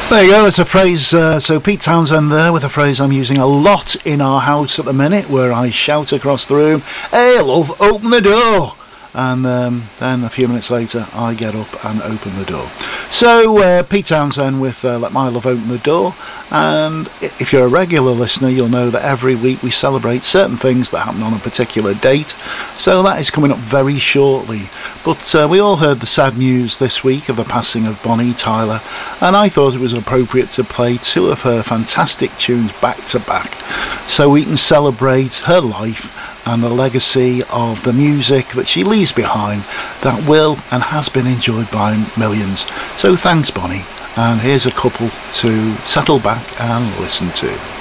There you go, that's a phrase. So Pete Townsend there with a phrase I'm using a lot in our house at the minute, where I shout across the room, "Hey love, open the door!" And then a few minutes later I get up and open the door. So Pete Townsend with Let My Love Open the Door. And if you're a regular listener, you'll know that every week we celebrate certain things that happen on a particular date. So that is coming up very shortly. But we all heard the sad news this week of the passing of Bonnie Tyler, and I thought it was appropriate to play two of her fantastic tunes back to back, so we can celebrate her life and the legacy of the music that she leaves behind that will and has been enjoyed by millions. So thanks, Bonnie, and here's a couple to settle back and listen to.